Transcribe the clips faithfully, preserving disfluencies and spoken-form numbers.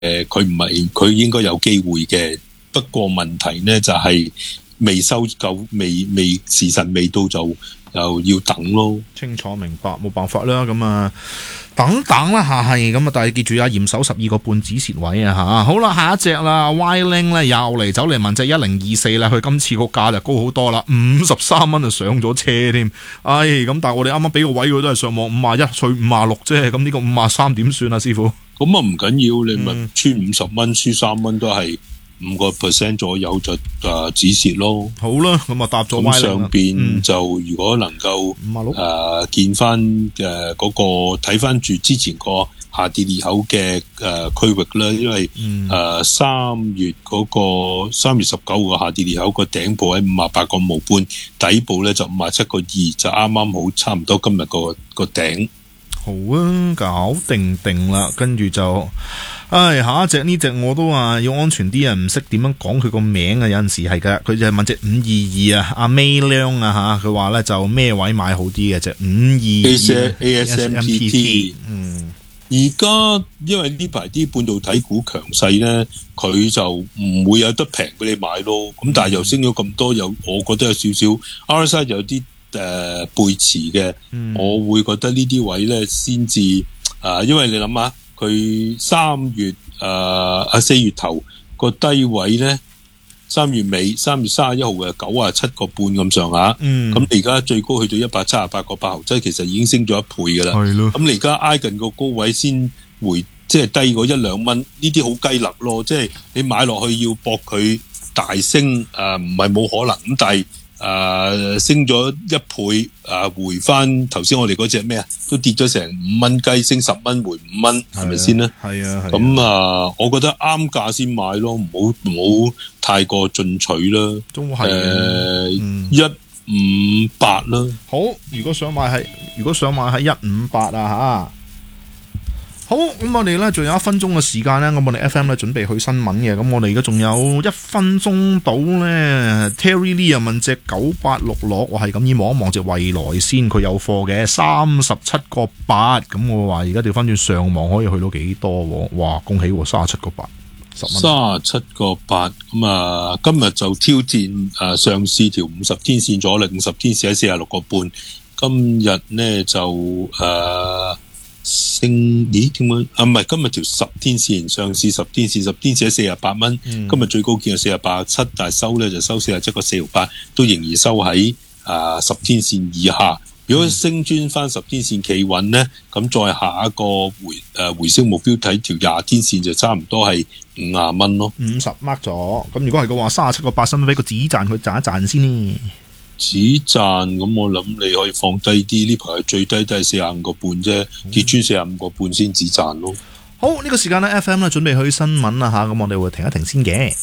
誒佢唔係佢應該有機會嘅，不過問題呢就係、是、未收夠，未未時辰未到就又要等咯。 清楚明白，冇辦法啦，咁啊等等啦吓，係咁啊，但係記住啊，嚴守十二個半止蝕位啊吓。好啦，下一隻啦 Y-Link 咧又嚟走嚟問隻一零二四啦，佢今次個價就高好多啦，五十三蚊就上咗車添。唉，咁但係我哋啱啱俾個位佢都係上網五十一，除五十六啫，咁呢個五十三點算啊，師傅？ 咁啊唔緊要，你咪穿五十蚊輸三蚊都係五個 percent 左右就誒止蝕咯。 好啦，咁啊搭咗 Y-Link 咁上邊就如果能夠誒見翻誒嗰個睇翻住之前個下跌裂口嘅誒區域啦，因為誒三月嗰個三月十九個下跌裂口個頂部喺五十八個毫半，底部咧就五十七個二，就啱啱好差唔多今日個個頂。 好啊，搞定定啦，跟住就，唉，下一隻呢隻我都話要安全啲啊，唔識點樣講佢個名啊，有陣時係噶，佢就係問隻五二二啊，阿 May 亮啊吓，佢話咧就咩位買好啲嘅隻五二二 A S M P T， 嗯， 而家因為呢排啲半導體股強勢咧，佢就唔會有得平俾你買咯，咁但係又升咗咁多，有我覺得有少少 R S I 有啲。誒、呃、背馳嘅、嗯，我會覺得呢啲位咧先至啊，因為你諗下，佢三月誒啊四月頭個低位咧，三月尾三月三十一號嘅九啊七個半咁上下，咁你而家最高去到一百七十八個八毫，即係其實已經升咗一倍噶啦。係咯，咁你而家挨近個高位先回，即係低過一兩蚊，呢啲好雞肋咯。即係你買落去要搏佢大升，誒唔係冇可能咁，但係。誒、呃，升咗一倍，誒、呃，回翻頭先我哋嗰隻咩啊，都跌咗成五蚊雞，升十蚊回五蚊，係咪先呢？係啊，咁啊，我覺得啱價先買咯，唔好唔好太過進取啦。都係誒，一五八啦。好，如果想買係，如果想買係一五八啊吓。好，咁我哋咧仲有一分鐘嘅時間咧，咁我哋 F M 咧準備去新聞嘅，咁我哋而家仲有一分鐘到咧。Terry Lee 又問隻九八六六，我係咁意望一望隻蔚來先，佢有貨嘅三十七個八，咁我話而家調翻轉上網可以去到幾多？哇，恭喜三十七個八，十蚊。三十七個八，咁啊，今日就挑戰誒上試條五十天線阻力，五十天線喺四十六個半，今日呢就誒。呃升咦點樣啊？唔係今日條十天線上試十天線，十天線喺四十八蚊，今日最高見係四十八七，但係收咧就收四十七個四毫八，都仍然收喺啊十天線以下。如果升穿翻十天線企穩咧，咁再下一個回誒、呃、回升目標睇條廿天線就差唔多係五十蚊咯。五十 mark 咗，咁如果係嘅話，三十七個八，使唔使俾個止賺佢賺一賺先呢？止賺咁，我諗你可以放低啲，呢排最低都係四十五個半啫，跌穿四十五個半先止賺咯。好，呢、這個時間咧 F M 咧準備去新聞啦吓，咁我哋會停一停先嘅，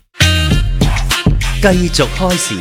繼續開始。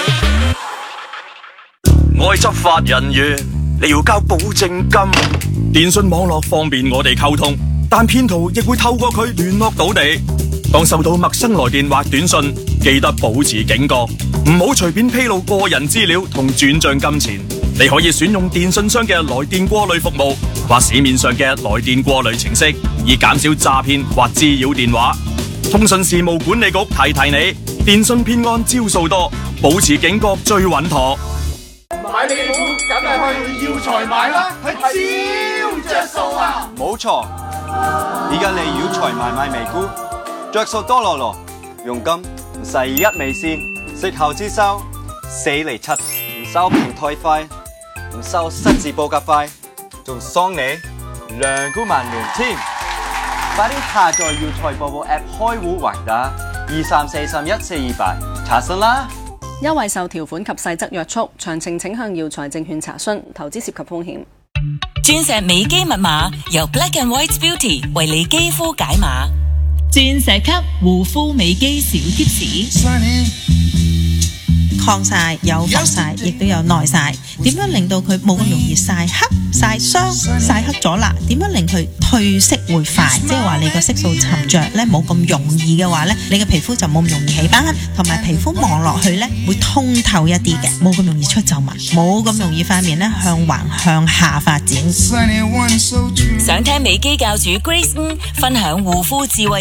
我係執法人員，你要交保證金。電信網絡方便我哋溝通，但騙徒亦會透過佢聯絡到你。當收到陌生來電或短信，記得保持警覺，唔好隨便披露個人資料同轉賬金錢。你可以選用電信商嘅來電過濾服務或市面上嘅來電過濾程式，以減少詐騙或滋擾電話。通訊事務管理局提提你，電信騙案招數多，保持警覺最穩妥。 買美股梗係去耀才買啦，係超着數啊！ 冇錯，而家你耀才買買美股。着數多羅羅，佣金唔使一味先，息後支收四厘七，唔收平台費，唔收失字報價費，仲送你兩股萬元添！快啲下載耀才播報 App 開戶還打二三四三一四二八查詢啦！ 優惠受條款及細則約束，詳情請向耀才證券查詢。投資涉及風險。 鑽石美肌密碼由 Black and White Beauty 為你肌膚解碼。鑽石級護膚美肌小貼士， 抗曬有防曬，亦都有耐曬。點樣令到佢冇咁容易曬黑、曬傷、曬黑咗啦？點樣令佢褪色會快？即係話你個色素沉着咧，冇咁容易嘅話咧，你嘅皮膚就冇咁容易起斑，同埋皮膚望落去咧會通透一啲嘅，冇咁容易出皺紋，冇咁容易塊面咧向橫向下發展。 想聽美肌教主 Grace 分享護膚智慧。